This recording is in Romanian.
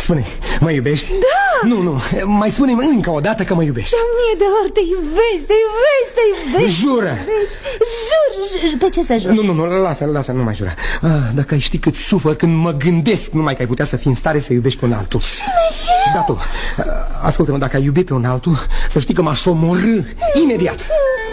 Spune, mă iubești? Da! Nu, mai spune-mi încă o dată că mă iubești. De 1000 de ori te iubesc, te iubesc, te iubesc. Jură! Jur, pe ce să jur? Nu, lasă, nu mai jura. Dacă ai ști cât sufăr când mă gândesc numai că ai putea să fii în stare să iubești pe un altul. Da, tu, ascultă-mă, dacă ai iubi pe un altul, să știi că m-aș omorî imediat.